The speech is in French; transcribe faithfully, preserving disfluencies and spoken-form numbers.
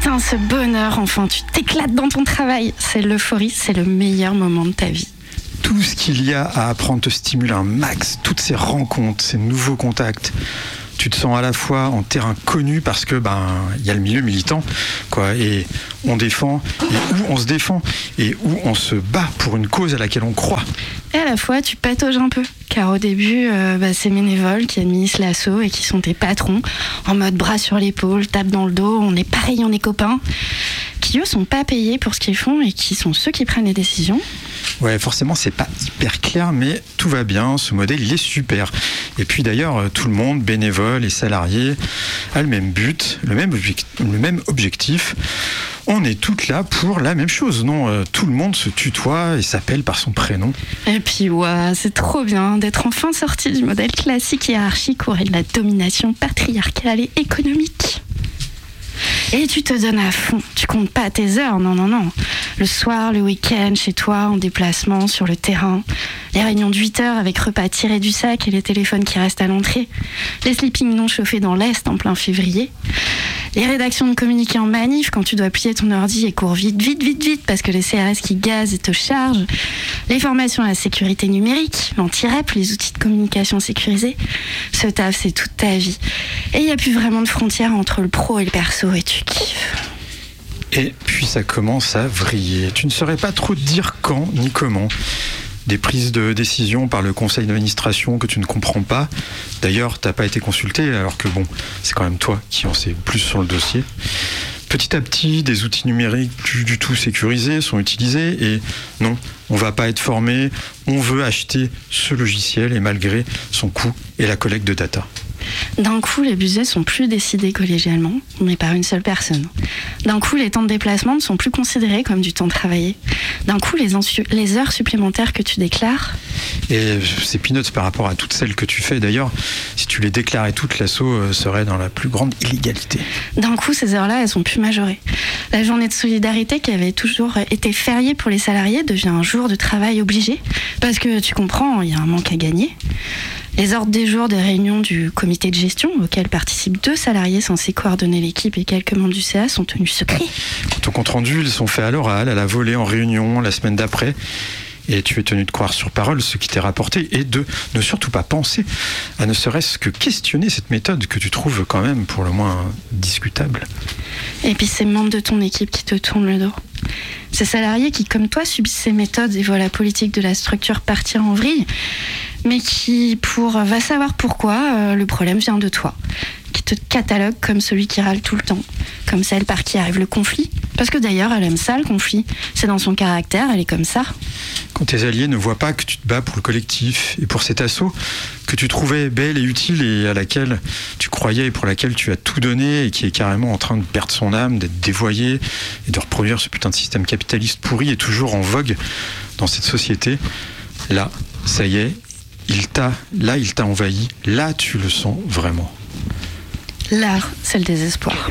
putain, ce bonheur, enfin, tu t'éclates dans ton travail. C'est l'euphorie, c'est le meilleur moment de ta vie. Tout ce qu'il y a à apprendre te stimule un max, toutes ces rencontres, ces nouveaux contacts. Tu te sens à la fois en terrain connu parce que ben il y a le milieu militant, quoi, et on défend, et où on se défend, et où on se bat pour une cause à laquelle on croit. Et à la fois, tu patauges un peu, car au début, euh, bah, c'est bénévoles qui administrent l'assaut et qui sont tes patrons, en mode bras sur l'épaule, tape dans le dos, on est pareil, on est copains, qui eux sont pas payés pour ce qu'ils font et qui sont ceux qui prennent les décisions. Ouais, forcément, c'est pas hyper clair, mais tout va bien, ce modèle, il est super. Et puis d'ailleurs, tout le monde, bénévoles et salariés, a le même but, le même, objectif, le même objectif. On est toutes là pour la même chose, non ? euh, Tout le monde se tutoie et s'appelle par son prénom. Et puis, ouais, c'est trop bien d'être enfin sorti du modèle classique hiérarchique aurait de la domination patriarcale et économique. Et tu te donnes à fond, tu comptes pas tes heures, non, non, non. Le soir, le week-end, chez toi, en déplacement, sur le terrain. Les réunions de huit heures avec repas tirés du sac et les téléphones qui restent à l'entrée. Les sleepings non chauffés dans l'Est en plein février. Les rédactions de communiqués en manif quand tu dois plier ton ordi et cours vite, vite, vite, vite parce que les C R S qui gazent et te chargent. Les formations à la sécurité numérique, l'anti-rep, les outils de communication sécurisés. Ce taf, c'est toute ta vie. Et il n'y a plus vraiment de frontières entre le pro et le perso et tu kiffes. Et puis ça commence à vriller. Tu ne saurais pas trop te dire quand ni comment. Des prises de décision par le conseil d'administration que tu ne comprends pas. D'ailleurs, tu n'as pas été consulté, alors que bon, c'est quand même toi qui en sais plus sur le dossier. Petit à petit, des outils numériques plus du tout sécurisés sont utilisés et non, on ne va pas être formé, on veut acheter ce logiciel et malgré son coût et la collecte de data. D'un coup, les budgets sont plus décidés collégialement, mais par une seule personne. D'un coup, les temps de déplacement ne sont plus considérés comme du temps travaillé. D'un coup, les, ensu- les heures supplémentaires que tu déclares... Et c'est peanuts par rapport à toutes celles que tu fais. D'ailleurs, si tu les déclarais toutes, l'assaut serait dans la plus grande illégalité. D'un coup, ces heures-là, elles sont plus majorées. La journée de solidarité qui avait toujours été fériée pour les salariés devient un jour de travail obligé. Parce que, tu comprends, il y a un manque à gagner. Les ordres des jours des réunions du comité de gestion, auxquelles participent deux salariés censés coordonner l'équipe et quelques membres du C A, sont tenus secrets. Quant aux comptes rendus, ils sont faits à l'oral, à la volée, en réunion, la semaine d'après. Et tu es tenu de croire sur parole ce qui t'est rapporté et de ne surtout pas penser à ne serait-ce que questionner cette méthode que tu trouves quand même pour le moins discutable. Et puis ces membres de ton équipe qui te tournent le dos. Ces salariés qui, comme toi, subissent ces méthodes et voient la politique de la structure partir en vrille, mais qui, pour va savoir pourquoi, euh, le problème vient de toi. Qui te catalogue comme celui qui râle tout le temps, comme celle par qui arrive le conflit. Parce que d'ailleurs, elle aime ça, le conflit. C'est dans son caractère, elle est comme ça. Quand tes alliés ne voient pas que tu te bats pour le collectif et pour cet assaut que tu trouvais belle et utile et à laquelle tu croyais et pour laquelle tu as tout donné et qui est carrément en train de perdre son âme, d'être dévoyé et de reproduire ce putain de système capitaliste pourri et toujours en vogue dans cette société, là, ça y est, il t'a, là, il t'a envahi, là, tu le sens vraiment. L'art, c'est le désespoir.